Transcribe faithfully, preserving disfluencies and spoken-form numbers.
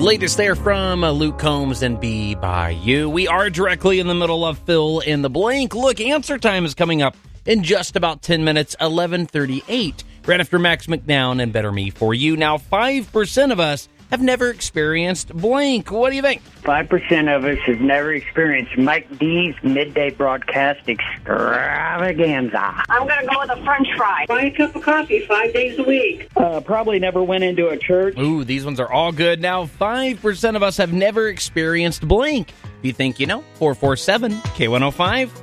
Latest there from uh, Luke Combs and Be By You. We are directly in the middle of Fill in the Blank. Look, answer time is coming up in just about ten minutes, eleven thirty-eight. Right after Max McNown and Better Me For You. Now, five percent of us have never experienced blank. What do you think? five percent of us have never experienced Mike D's midday broadcast extravaganza. I'm going to go with a french fry. Buy a cup of coffee five days a week. Uh, probably never went into a church. Ooh, these ones are all good. Now, five percent of us have never experienced blank. If you think you know, four four seven K one oh five.